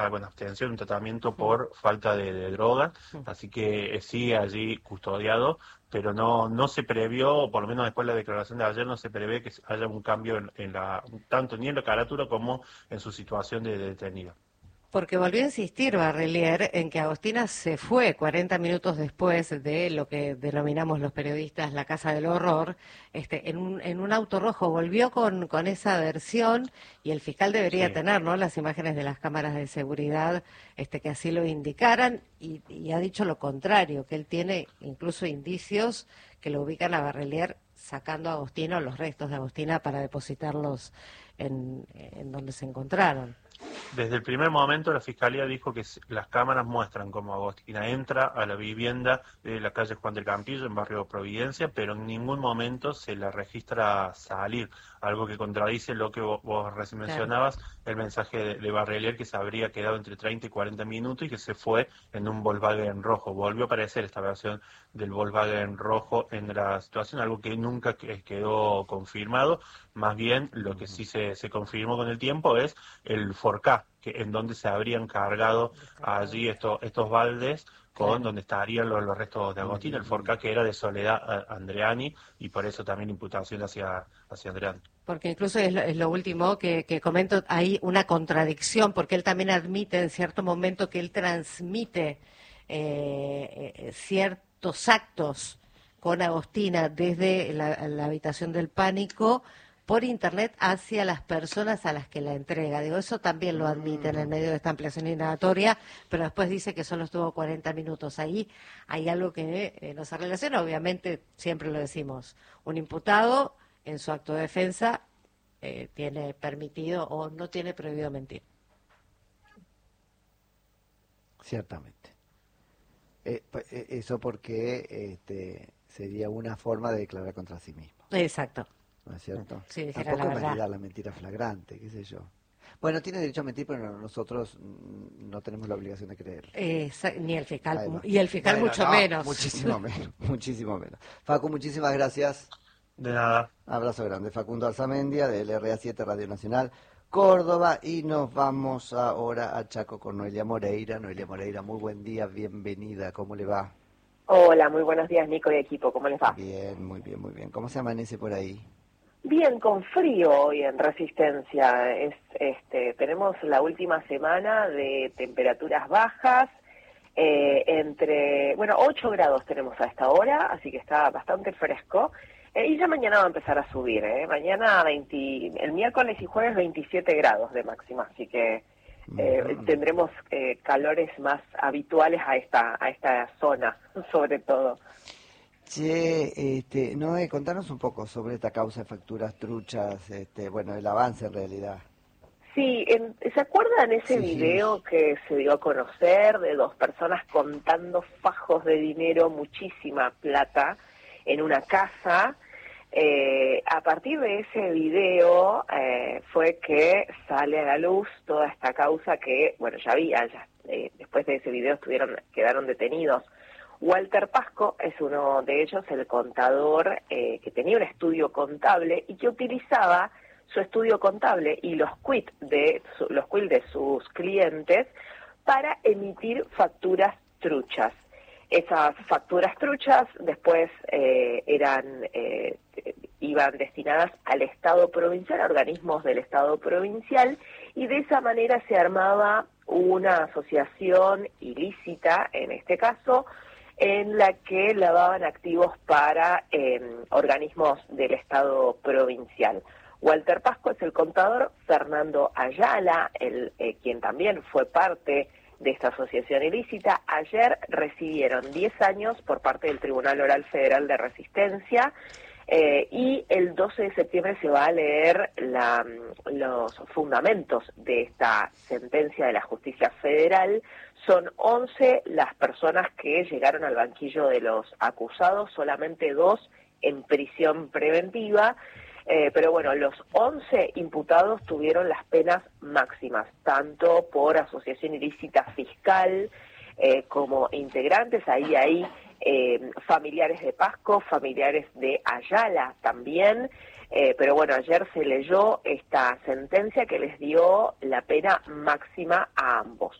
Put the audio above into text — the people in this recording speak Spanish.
con abstención, un tratamiento por falta de drogas, así que sigue allí custodiado, pero no se previó, por lo menos después de la declaración de ayer, no se prevé que haya un cambio tanto ni en la carátula como en su situación de detenido. Porque volvió a insistir Barrelier en que Agostina se fue 40 minutos después de lo que denominamos los periodistas la casa del horror, en un auto rojo. Volvió con esa versión y el fiscal debería tener, ¿no?, las imágenes de las cámaras de seguridad que así lo indicaran y ha dicho lo contrario, que él tiene incluso indicios que lo ubican a Barrelier sacando a Agostina, los restos de Agostina, para depositarlos en donde se encontraron. Desde el primer momento la Fiscalía dijo que las cámaras muestran cómo Agostina entra a la vivienda de la calle Juan del Campillo, en barrio Providencia, pero en ningún momento se la registra salir, algo que contradice lo que vos recién mencionabas, el mensaje de Barrelier, que se habría quedado entre 30 y 40 minutos y que se fue en un Volkswagen rojo. Volvió a aparecer esta versión del Volkswagen rojo en la situación, algo que nunca quedó confirmado. Más bien, lo que sí se confirmó con el tiempo es el Forcá, en donde se habrían cargado allí estos baldes con donde estarían los restos de Agostina, el Forcá que era de Soledad Andreani, y por eso también imputación hacia Andreani. Porque incluso es lo último que comento, hay una contradicción, porque él también admite en cierto momento que él transmite ciertos actos con Agostina desde la habitación del pánico por internet hacia las personas a las que la entrega. Digo, eso también lo admite en el medio de esta ampliación indagatoria, pero después dice que solo estuvo 40 minutos. Ahí hay algo que no se relaciona. Obviamente, siempre lo decimos, un imputado en su acto de defensa tiene permitido o no tiene prohibido mentir. Ciertamente. Eso porque sería una forma de declarar contra sí mismo. Exacto. ¿No es cierto? Sí, tampoco es validar la mentira flagrante, qué sé yo. Bueno, tiene derecho a mentir, pero nosotros no tenemos la obligación de creer. Ni el fiscal, Además, y el fiscal mucho menos. Muchísimo menos, muchísimo menos. Facu, muchísimas gracias. De nada. Abrazo grande. Facundo Alzamendia, del RA7 Radio Nacional Córdoba, y nos vamos ahora a Chaco con Noelia Moreira. Noelia Moreira, muy buen día, bienvenida, ¿cómo le va? Hola, muy buenos días, Nico y equipo, ¿cómo les va? Bien, muy bien, muy bien. ¿Cómo se amanece por ahí? Bien, con frío hoy en Resistencia. Tenemos la última semana de temperaturas bajas, entre 8 grados tenemos a esta hora, así que está bastante fresco. Y ya mañana va a empezar a subir, mañana el miércoles y jueves 27 grados de máxima, así que tendremos calores más habituales a esta zona, sobre todo. Che, Noé, contanos un poco sobre esta causa de facturas truchas, el avance en realidad. Sí, ¿se acuerdan ese video que se dio a conocer de dos personas contando fajos de dinero, muchísima plata, en una casa? A partir de ese video fue que sale a la luz toda esta causa que, después de ese video quedaron detenidos. Walter Pasco es uno de ellos, el contador que tenía un estudio contable y que utilizaba su estudio contable y los quits de sus clientes para emitir facturas truchas. Esas facturas truchas después iban destinadas al Estado provincial, a organismos del Estado provincial, y de esa manera se armaba una asociación ilícita, en este caso, en la que lavaban activos para organismos del Estado provincial. Walter Pasco es el contador, Fernando Ayala, quien también fue parte de esta asociación ilícita, ayer recibieron 10 años por parte del Tribunal Oral Federal de Resistencia, y el 12 de septiembre se va a leer los fundamentos de esta sentencia de la justicia federal. Son 11 las personas que llegaron al banquillo de los acusados, solamente 2 en prisión preventiva. Pero bueno, los 11 imputados tuvieron las penas máximas, tanto por asociación ilícita fiscal como integrantes. Ahí hay familiares de Pasco, familiares de Ayala también, Pero bueno, ayer se leyó esta sentencia que les dio la pena máxima a ambos.